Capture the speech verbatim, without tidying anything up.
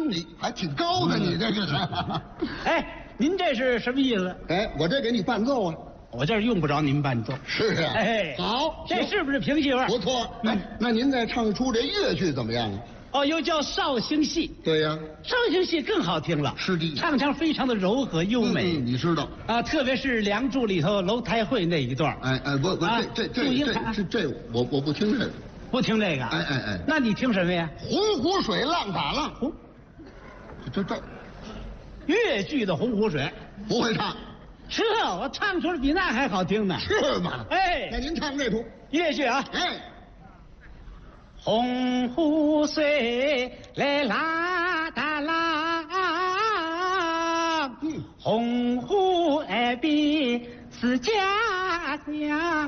你还挺高的，你这个是。 哎，您这是什么意思？ 哎，我这给你伴奏啊。 我这儿用不着您伴奏。 是啊。 哎， 好， 这是不是评戏味儿？ 不错。哎，那您再唱出这越剧怎么样啊？ 哦，又叫绍兴戏。 对呀， 绍兴戏更好听了。 是的， 唱腔非常的柔和优美。 嗯，你知道啊，特别是《梁祝》里头楼台会那一段。 哎哎，不不， 啊这这这这这这我我不听这个。 不听这个。 哎哎哎， 那你听什么呀？ 洪湖水浪打浪。哦，这这越剧的《洪湖水》 不会唱。 是啊，我唱出来比那还好听呢。 是吗？ 哎， 那您唱这出越剧啊。 哎。 洪湖水来啦哒啦，洪湖岸边是家乡。